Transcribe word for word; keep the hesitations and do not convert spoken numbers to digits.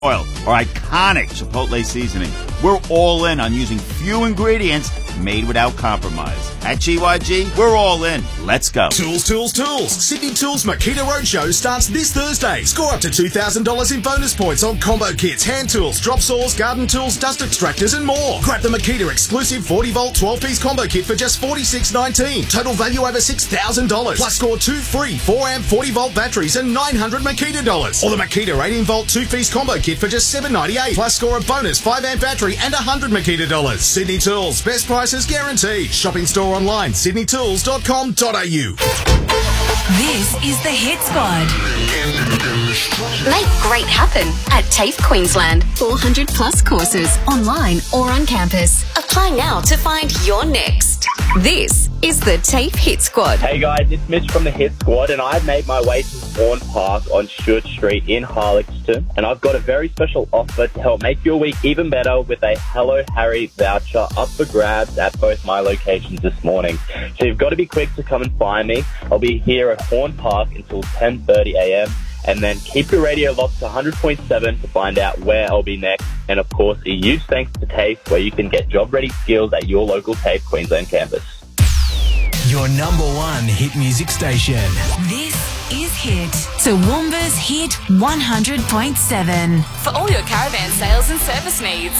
oil or iconic Chipotle seasoning. We're all in on using few ingredients made without compromise. At G Y G, we're all in. Let's go. Tools, tools, tools. Sydney Tools Makita Roadshow starts this Thursday. Score up to two thousand dollars in bonus points on combo kits, hand tools, drop saws, garden tools, dust extractors and more. Grab the Makita exclusive forty volt twelve piece combo kit for just forty-six nineteen. Total value over six thousand dollars. Plus score two free four amp forty volt batteries and nine hundred Makita dollars. Or the Makita eighteen volt two piece combo kit for just seven ninety-eight. Plus score a bonus five amp battery and one hundred Makita dollars. Sydney Tools, best prices guaranteed. Shopping store online, sydney tools dot com dot a u. This is the Hit Squad. Make great happen at TAFE Queensland. four hundred plus courses, online or on campus. Apply now to find your next. This is the TAFE Hit Squad. Hey guys, it's Mitch from the Hit Squad, and I've made my way to Vaughan Park on Stewart Street in Harlexton, and I've got a very special offer to help make your week even better with a Hello Harry voucher up for grabs at both my locations this morning. So you've got to be quick to come and find me. I'll be here at Vaughan Park until ten thirty a m, and then keep your radio locked to one hundred point seven to find out where I'll be next. And of course, a huge thanks to TAFE, where you can get job-ready skills at your local TAFE Queensland campus. Your number one hit music station. This is Hit. Toowoomba's Hit one hundred point seven. For all your caravan sales and service needs.